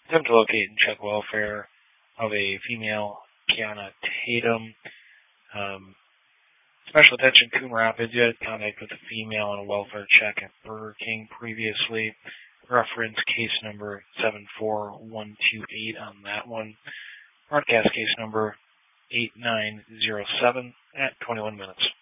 Attempt to locate and check welfare of a female, Kiana Tatum. Special attention, Coon Rapids. You had contact with a female on a welfare check at Burger King previously. Reference case number 74128 on that one. Broadcast case number 8907 at 21 minutes.